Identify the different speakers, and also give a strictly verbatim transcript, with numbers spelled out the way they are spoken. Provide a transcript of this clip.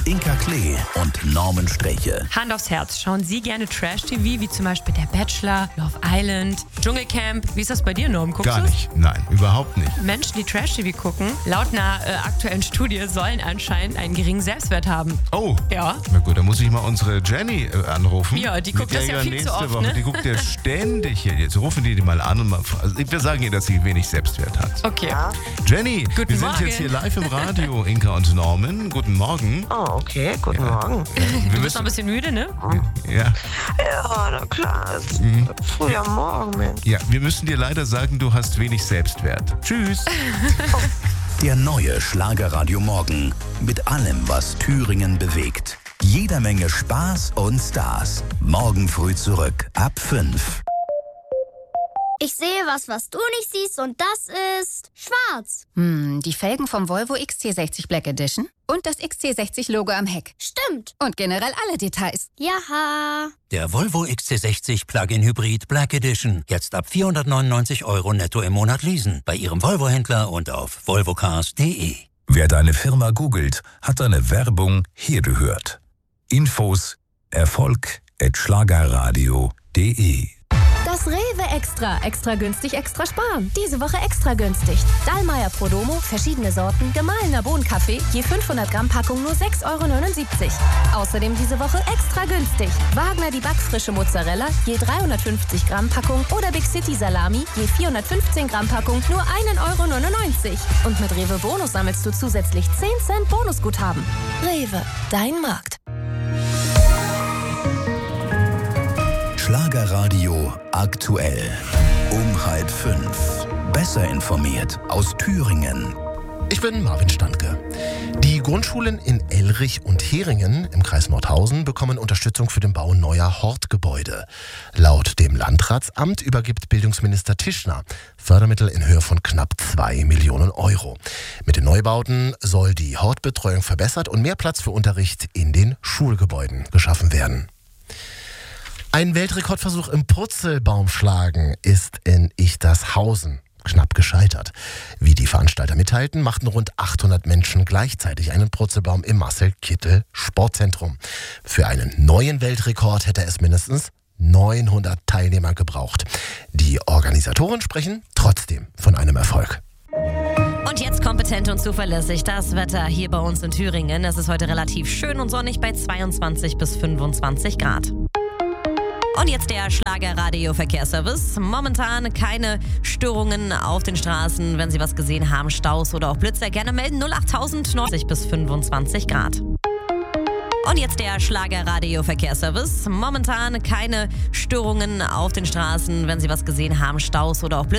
Speaker 1: Inka Klee und Norman Streche.
Speaker 2: Hand aufs Herz, schauen Sie gerne Trash-T V, wie zum Beispiel Der Bachelor, Love Island, Dschungelcamp? Wie ist das bei dir, Norm? Guckst
Speaker 3: Gar
Speaker 2: du's?
Speaker 3: nicht, nein, überhaupt nicht.
Speaker 2: Menschen, die Trash-T V gucken, laut einer äh, aktuellen Studie, sollen anscheinend einen geringen Selbstwert haben.
Speaker 3: Oh,
Speaker 2: Ja.
Speaker 3: na gut, dann muss ich mal unsere Jenny äh, anrufen.
Speaker 2: Ja, die
Speaker 3: Mit
Speaker 2: guckt
Speaker 3: der
Speaker 2: das ja
Speaker 3: ich
Speaker 2: viel
Speaker 3: nächste
Speaker 2: zu oft,
Speaker 3: Woche,
Speaker 2: ne?
Speaker 3: Die guckt ja ständig hier. Jetzt rufen die die mal an und mal, also wir sagen ihr, dass sie wenig Selbstwert hat.
Speaker 2: Okay.
Speaker 3: Jenny,
Speaker 2: Guten
Speaker 3: wir sind
Speaker 2: Morgen.
Speaker 3: jetzt hier live im Radio, Inka und Norman. Guten Morgen.
Speaker 4: Oh, okay, guten Morgen.
Speaker 3: Wir
Speaker 2: Du bist noch
Speaker 3: müssen,
Speaker 2: ein bisschen müde, ne?
Speaker 3: ja,
Speaker 4: Ja, na klar, es ist früher Morgen, Mensch.
Speaker 3: ja, wir müssen dir leider sagen, du hast wenig Selbstwert. Tschüss.
Speaker 1: Der neue Schlagerradio Morgen. Mit allem, was Thüringen bewegt. Jeder Menge Spaß und Stars. Morgen früh zurück ab fünf.
Speaker 5: Ich sehe was, was du nicht siehst, und das ist schwarz.
Speaker 6: Hm, die Felgen vom Volvo X C sechzig Black Edition und das X C sechzig Logo am Heck.
Speaker 5: Stimmt.
Speaker 6: Und generell alle Details.
Speaker 5: Jaha.
Speaker 7: Der Volvo X C sechzig Plug-in Hybrid Black Edition. Jetzt ab vierhundertneunundneunzig Euro netto im Monat leasen. Bei Ihrem Volvo-Händler und auf volvocars punkt de.
Speaker 1: Wer deine Firma googelt, hat deine Werbung hier gehört. Infos Erfolg at schlagerradio punkt de.
Speaker 8: Das Rewe Extra. Extra günstig, extra sparen. Diese Woche extra günstig. Dallmayr Prodomo, verschiedene Sorten, gemahlener Bohnenkaffee, je fünfhundert Gramm Packung nur sechs Euro neunundsiebzig. Außerdem diese Woche extra günstig. Wagner die backfrische Mozzarella, je dreihundertfünfzig Gramm Packung oder Big City Salami, je vierhundertfünfzehn Gramm Packung nur ein Euro neunundneunzig. Und mit Rewe Bonus sammelst du zusätzlich zehn Cent Bonusguthaben. Rewe, dein Markt.
Speaker 1: Schlagerradio aktuell. Um halb fünf. Besser informiert aus Thüringen.
Speaker 9: Ich bin Marvin Standke. Die Grundschulen in Elrich und Heringen im Kreis Nordhausen bekommen Unterstützung für den Bau neuer Hortgebäude. Laut dem Landratsamt übergibt Bildungsminister Tischner Fördermittel in Höhe von knapp zwei Millionen Euro. Mit den Neubauten soll die Hortbetreuung verbessert und mehr Platz für Unterricht in den Schulgebäuden geschaffen werden. Ein Weltrekordversuch im Purzelbaumschlagen ist in Ichtershausen knapp gescheitert. Wie die Veranstalter mitteilten, machten rund achthundert Menschen gleichzeitig einen Purzelbaum im Marcel-Kittel Sportzentrum. Für einen neuen Weltrekord hätte es mindestens neunhundert Teilnehmer gebraucht. Die Organisatoren sprechen trotzdem von einem Erfolg.
Speaker 10: Und jetzt kompetent und zuverlässig das Wetter hier bei uns in Thüringen. Es ist heute relativ schön und sonnig bei zweiundzwanzig bis fünfundzwanzig Grad. Und jetzt der Schlager-Radio-Verkehrsservice. Momentan keine Störungen auf den Straßen. Wenn Sie was gesehen haben, Staus oder auch Blitzer, gerne melden. null achttausend neunzig bis fünfundzwanzig Grad. Und jetzt der Schlager-Radio-Verkehrsservice. Momentan keine Störungen auf den Straßen. Wenn Sie was gesehen haben, Staus oder auch Blitzer.